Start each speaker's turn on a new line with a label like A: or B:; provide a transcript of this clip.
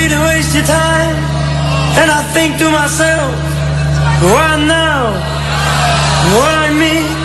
A: way to waste your time. And I think to myself, why now? Why me?